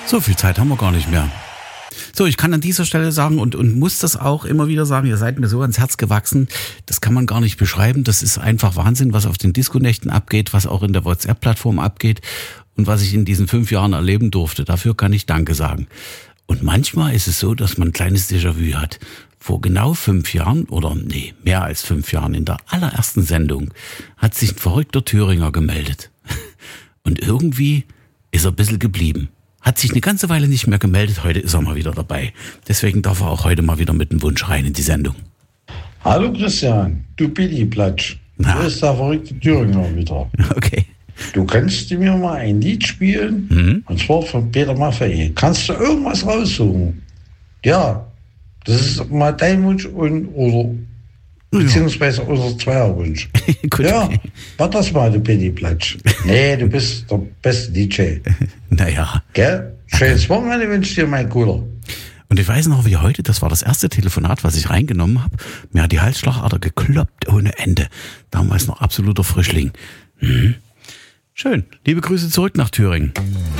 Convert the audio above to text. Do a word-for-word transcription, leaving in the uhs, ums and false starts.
So viel Zeit haben wir gar nicht mehr. So, ich kann an dieser Stelle sagen und, und muss das auch immer wieder sagen, ihr seid mir so ans Herz gewachsen, das kann man gar nicht beschreiben, das ist einfach Wahnsinn, was auf den Disco-Nächten abgeht, was auch in der WhatsApp-Plattform abgeht und was ich in diesen fünf Jahren erleben durfte. Dafür kann ich Danke sagen. Und manchmal ist es so, dass man ein kleines Déjà-vu hat. Vor genau fünf Jahren, oder nee, mehr als fünf Jahren, in der allerersten Sendung, hat sich ein verrückter Thüringer gemeldet. Und irgendwie ist er ein bisschen geblieben. Hat sich eine ganze Weile nicht mehr gemeldet, heute ist er mal wieder dabei. Deswegen darf er auch heute mal wieder mit einem Wunsch rein in die Sendung. Hallo Christian, du Billy-Platsch. Na. Du bist der verrückte Thüringer wieder. Okay. Du kannst mir mal ein Lied spielen, Mhm. und zwar von Peter Maffay. Kannst du irgendwas raussuchen? Ja, das ist mal dein Wunsch und, oder beziehungsweise unser Zweierwunsch. Gut, Ja, okay. mach das mal, du Billy-Platsch. Nee, du bist der beste D J. Naja. Gell? Schönes Wochenende wünsche ich dir, mein Cooler. Und ich weiß noch wie heute, das war das erste Telefonat, was ich reingenommen habe. Mir hat die Halsschlagader gekloppt ohne Ende. Damals noch absoluter Frischling. Mhm. Schön. Liebe Grüße zurück nach Thüringen.